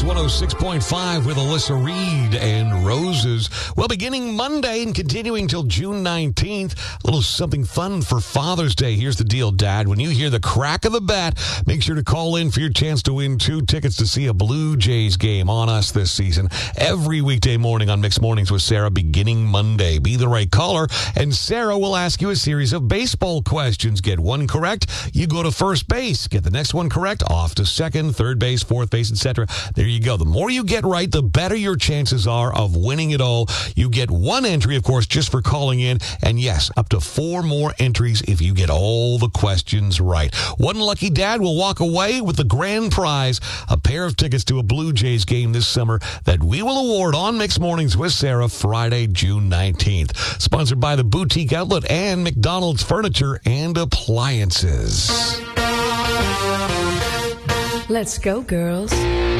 Mix 106.5 with Alyssa Reed and Roses. Well, beginning Monday and continuing till June 19th, a little something fun for Father's Day. Here's the deal, Dad. When you hear the crack of the bat, make sure to call in for your chance to win 2 tickets to see a Blue Jays game on us this season. Every weekday morning on Mixed Mornings with Sarah, beginning Monday. Be the right caller, and Sarah will ask you a series of baseball questions. Get one correct, you go to first base. Get the next one correct, off to second, third base, fourth base, etc. There you go. The more you get right, the better your chances are of winning it all. You get 1 entry, of course, just for calling in. And yes, up to 4 more entries if you get all the questions right. One lucky dad will walk away with the grand prize, a pair of tickets to a Blue Jays game this summer that we will award on Mixed Mornings with Sarah Friday, June 19th. Sponsored by the Boutique Outlet and McDonald's Furniture and Appliances. Let's go, girls.